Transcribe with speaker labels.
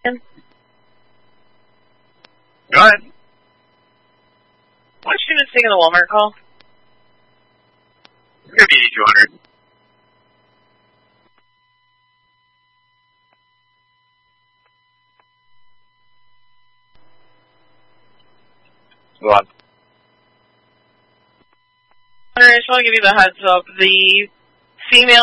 Speaker 1: Go ahead.
Speaker 2: Why don't you just take a Walmart call?
Speaker 1: It's going to be 200. Go on.
Speaker 2: I just want to give you the heads up. The female